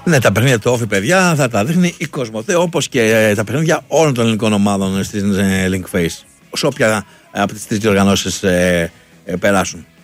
Ναι, τα παιχνίδια του Όφη, παιδιά, θα τα δείχνει η Κοσμοτέ, όπως και τα παιχνίδια όλων των ελληνικών ομάδων στην Link Face. Σε όποια από τις τρεις διοργανώσεις περάσουν.